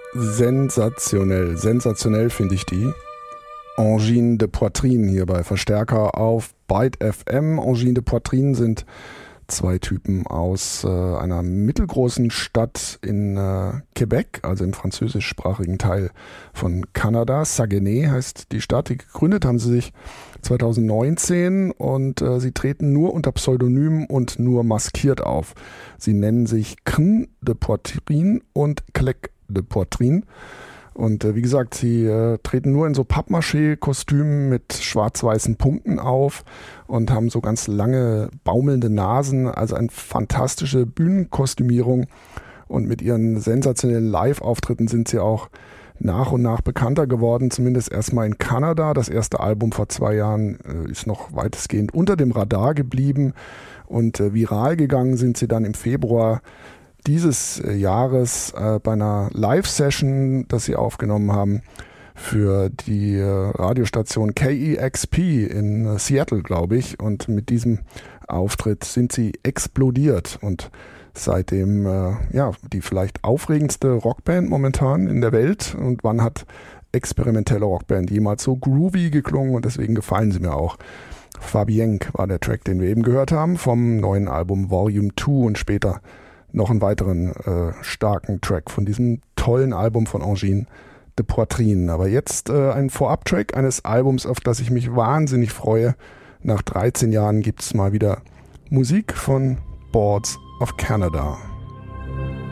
sensationell. Sensationell finde ich die. Angine de Poitrine hier bei Verstärker auf Byte FM. Angine de Poitrine sind zwei Typen aus einer mittelgroßen Stadt in Quebec, also im französischsprachigen Teil von Kanada. Saguenay heißt die Stadt. Gegründet haben sie sich 2019 und sie treten nur unter Pseudonym und nur maskiert auf. Sie nennen sich Crn de Poitrine und Clec de Poitrine. Und wie gesagt, sie treten nur in so Pappmaché-Kostümen mit schwarz-weißen Punkten auf und haben so ganz lange baumelnde Nasen, also eine fantastische Bühnenkostümierung. Und mit ihren sensationellen Live-Auftritten sind sie auch nach und nach bekannter geworden, zumindest erstmal in Kanada. Das erste Album vor 2 Jahren ist noch weitestgehend unter dem Radar geblieben und viral gegangen sind sie dann im Februar dieses Jahres bei einer Live-Session, das sie aufgenommen haben für die Radiostation KEXP in Seattle, glaube ich. Und mit diesem Auftritt sind sie explodiert und seitdem die vielleicht aufregendste Rockband momentan in der Welt. Und wann hat experimentelle Rockband jemals so groovy geklungen? Und deswegen gefallen sie mir auch. Fabienque war der Track, den wir eben gehört haben, vom neuen Album Volume 2 und später noch einen weiteren starken Track von diesem tollen Album von Angine de Poitrine. Aber jetzt ein Vorab-Track eines Albums, auf das ich mich wahnsinnig freue. Nach 13 Jahren gibt es mal wieder Musik von Boards of Canada.